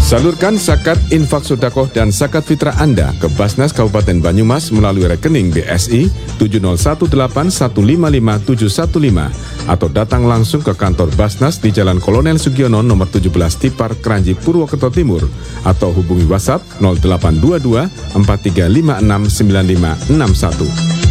Salurkan zakat, infak sedekah dan zakat fitrah Anda ke Basnas Kabupaten Banyumas melalui rekening BSI 70181555715 atau datang langsung ke kantor Basnas di Jalan Kolonel Sugiono nomor 17 Tipar, Kranji, Purwokerto Timur atau hubungi WhatsApp 0822 4356 9561.